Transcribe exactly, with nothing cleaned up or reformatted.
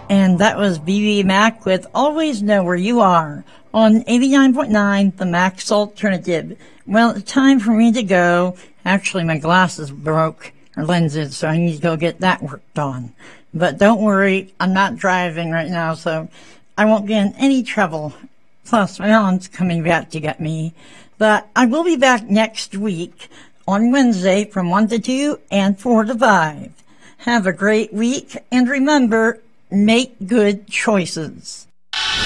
And that was B B Mac with Always Know Where You Are on eighty-nine point nine, the Mac's Alternative. Well, it's time for me to go. Actually, my glasses broke, or lenses, so I need to go get that worked on. But don't worry, I'm not driving right now, so I won't get in any trouble. Plus, my aunt's coming back to get me. But I will be back next week on Wednesday from one to two and four to five. Have a great week, and remember, make good choices.